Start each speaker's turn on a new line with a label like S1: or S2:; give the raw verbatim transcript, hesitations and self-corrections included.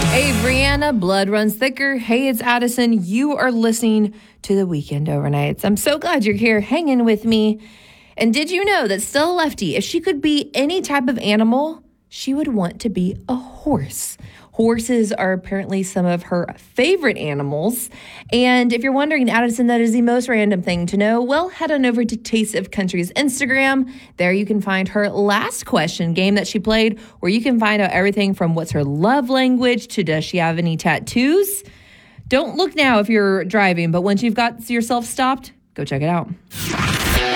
S1: Hey, Brianna, blood runs thicker. Hey, it's Addison. You are listening to the Weekend Overnights. I'm so glad you're here hanging with me. And did you know that Stella Lefty, if she could be any type of animal, she would want to be a horse? Horses are apparently some of her favorite animals. And if you're wondering, Addison, that is the most random thing to know, well, head on over to Taste of Country's Instagram. There you can find her last question game that she played, where you can find out everything from what's her love language to does she have any tattoos. Don't look now if you're driving, but once you've got yourself stopped, go check it out.